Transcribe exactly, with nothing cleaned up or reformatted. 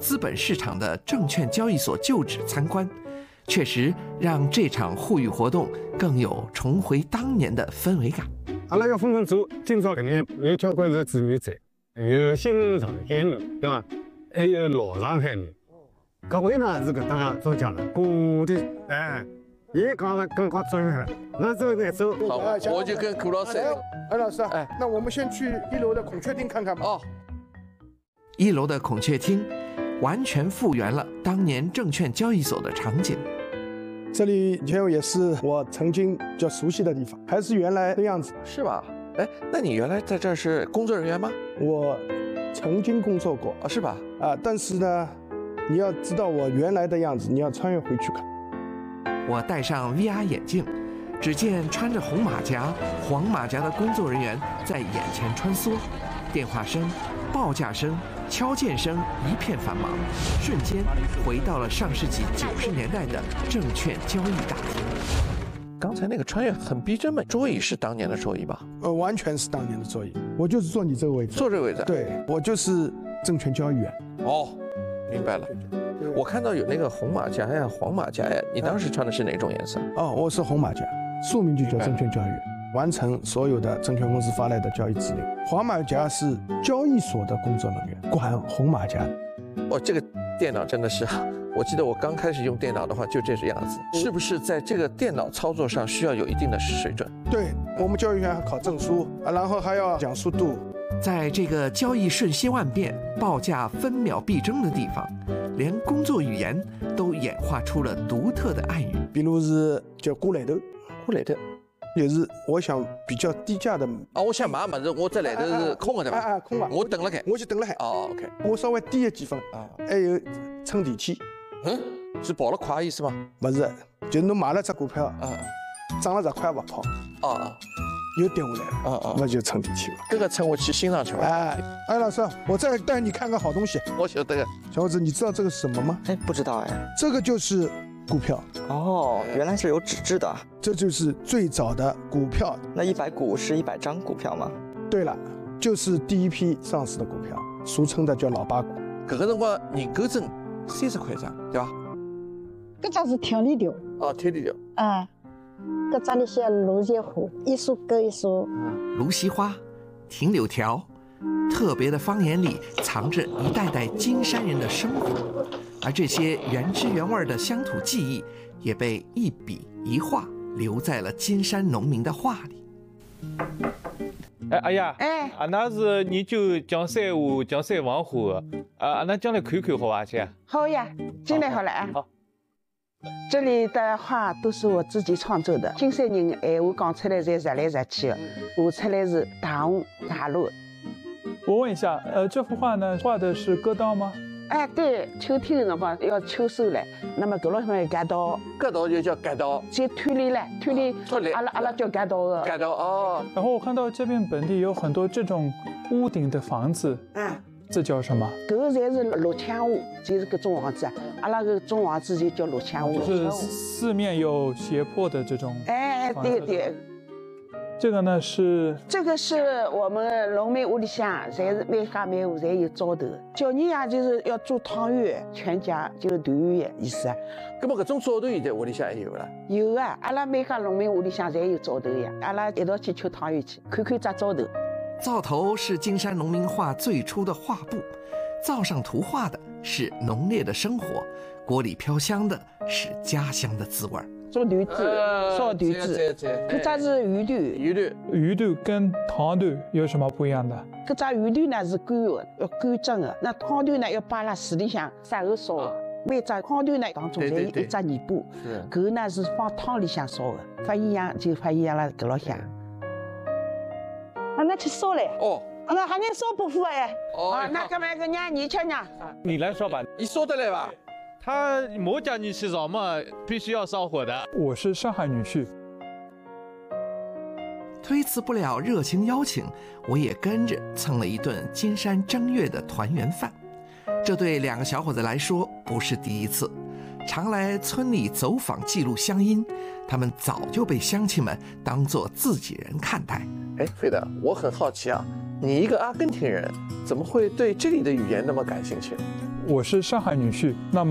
资本市场的证券交易所旧址参观，确实让这场沪语活动更有重回当年的氛围感。 阿拉要分分做，今朝搿眼有交关是自然灾，有新上海人，对伐？还有老上海人。搿位呢是搿搭做讲的工地，哎。 也刚刚刚刚做下来，那走再走。 好，我就跟顾老师。 哎，老师，哎，那我们先去一楼的孔雀厅看看吧。 哦， 一楼的孔雀厅完全复原了当年证券交易所的场景。 这里以前也是我曾经比较熟悉的地方，还是原来的样子。 是吧？哎，那你原来在这儿是工作人员吗？ 我曾经工作过啊，是吧？ 啊，但是呢，你要知道我原来的样子，你要穿越回去看。 我戴上 V R 眼镜，只见穿着红马甲、黄马甲的工作人员在眼前穿梭，电话声、报价声、敲键声一片繁忙，瞬间回到了上世纪九十年代的证券交易大厅。 刚才那个穿越很逼真嘛，桌椅是当年的桌椅吧？ 呃，完全是当年的座椅，我就是坐你这个位置， 坐这个位置。 对，我就是证券交易员。 哦，明白了。 我看到有那个红马甲呀、黄马甲呀，你当时穿的是哪种颜色？ 哦，我是红马甲，宿命就叫证券交易员，完成所有的证券公司发来的交易指令。黄马甲是交易所的工作人员，管红马甲。 哦，这个电脑真的是，我记得我刚开始用电脑的话就这个样子，是不是在这个电脑操作上需要有一定的水准？ 对，我们交易员还考证书啊，然后还要讲速度。 在这个交易瞬息万变、报价分秒必争的地方，连工作语言都演化出了独特的暗语。 比如是叫过来头， 过来头， 也是我想比较低价的。 啊，我想买么子，我这来头是空的对吧？ 啊啊，空的。 我等了开， 我就等了海。 哦 ，OK。 我稍微低了几分啊，还有撑底期。 嗯，是跑了快意思吗？ 不是，就是侬买了只股票， 啊， 涨了十块不跑。 啊。 又跌下来了， 啊啊， 那就撑底期了。 这个撑我去欣赏去吧。 哎，哎，老师，我再带你看个好东西。 我晓得。 小伙子，你知道这个是什么吗？ 哎，不知道哎。 这个就是股票。 哦，原来是有纸质的。 这就是最早的股票。 那一百股是一百张股票吗？ 对了，就是第一批上市的股票，俗称的叫老八股。 搿个辰光认购证三十块张，对吧？ 搿张是天里条。 哦，天里条。 啊。 搿张里写芦苇花，一束够一束。 芦苇花、停柳条，特别的方言里藏着一代代金山人的生活，而这些原汁原味的乡土记忆，也被一笔一画留在了金山农民的画里。 哎，阿爷， 哎， 阿那是研究江山话、江山文化的，啊，阿那将来看看好伐，姐？ 好呀，进来好了啊。 好。 这里的话都是我自己创作的，金山人的闲话讲出来侪实来实去的，画出来是大红大绿。 我问一下，呃，这幅画呢，画的是割稻吗？ 哎，对，秋天的辰光要秋收了，那么搿老向割稻， 割稻就叫割稻， 就脱离了，脱离， 脱离， 阿拉阿拉叫割稻的。 割稻哦。 然后我看到这边本地有很多这种屋顶的房子， 啊。 这叫什么？ 搿个侪是落墙屋，就是搿种房子啊。阿拉搿种房子就叫落墙屋。 就是四面有斜坡的这种。 哎，对对。 这个呢是？ 这个是我们农民屋里向，侪是每家每户侪有灶头。小人呀，就是要做汤圆，全家就是团圆的意思啊。 那么搿种灶头现在屋里向也有了？ 有啊，阿拉每家农民屋里向侪有灶头呀。阿拉一道去吃汤圆去，看看只灶头。 灶头是金山农民画最初的画布，灶上涂画的是浓烈的生活，锅里飘香的是家乡的滋味。 做团子，烧团子，搿只是鱼团。 鱼团， 鱼团跟糖团有什么不一样的？ 搿只鱼团呢是干的，要干蒸的；那汤团呢要摆辣水里向晒后烧的。每只汤团呢当中侪有一只泥巴，搿呢是放汤里向烧的，发营养就发营养了搿老香。 让他去烧嘞！哦，那还能烧不腐哎！哦，那干嘛个让你吃呢？ 你来烧吧， 你烧得来吧？ 他没叫你去烧嘛，必须要烧火的。 我是上海女婿， 推辞不了热情邀请，我也跟着蹭了一顿金山正月的团圆饭。这对两个小伙子来说不是第一次，常来村里走访记录乡音，他们早就被乡亲们当作自己人看待。 哎，飞德，我很好奇啊，你一个阿根廷人，怎么会对这里的语言那么感兴趣？ 我是上海女婿，那么。